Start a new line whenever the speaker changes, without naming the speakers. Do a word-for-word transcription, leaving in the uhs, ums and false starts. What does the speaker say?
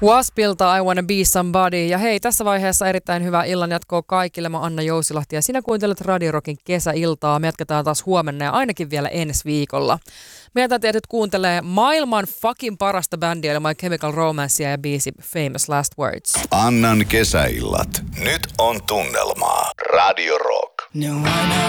Waspilta I Wanna Be Somebody. Ja hei, tässä vaiheessa erittäin hyvää illan jatkoa kaikille. Mä Anna Jousilahti ja sinä kuuntelet Radio Rockin kesäiltaa. Me jatketaan taas huomenna ja ainakin vielä ensi viikolla. Meiltä tietysti kuuntelee maailman fucking parasta bändiä, eli My Chemical Romancea ja biisi Famous Last Words.
Annan kesäillat. Nyt on tunnelmaa. Radio Rock.
No,